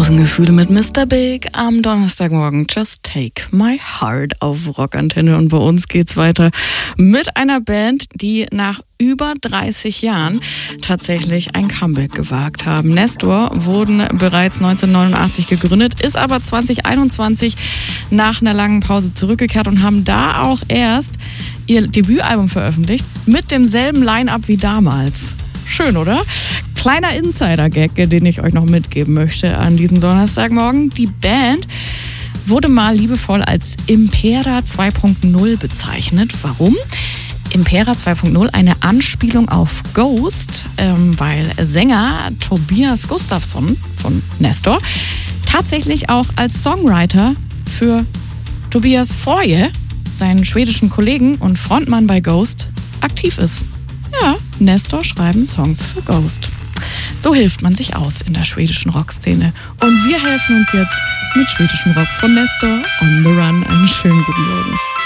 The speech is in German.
Dosengefühle mit Mr. Big am Donnerstagmorgen. Just Take My Heart auf Rockantenne. Und bei uns geht's weiter mit einer Band, die nach über 30 Jahren tatsächlich ein Comeback gewagt haben. Nestor wurden bereits 1989 gegründet, ist aber 2021 nach einer langen Pause zurückgekehrt und haben da auch erst ihr Debütalbum veröffentlicht mit demselben Line-Up wie damals. Schön, oder? Kleiner Insider-Gag, den ich euch noch mitgeben möchte an diesem Donnerstagmorgen. Die Band wurde mal liebevoll als Impera 2.0 bezeichnet. Warum? Impera 2.0, eine Anspielung auf Ghost, weil Sänger Tobias Gustafsson von Nestor tatsächlich auch als Songwriter für Tobias Forge, seinen schwedischen Kollegen und Frontmann bei Ghost, aktiv ist. Ja, Nestor schreiben Songs für Ghost. So hilft man sich aus in der schwedischen Rockszene. Und wir helfen uns jetzt mit schwedischem Rock von Nestor on the Run. Einen schönen guten Morgen.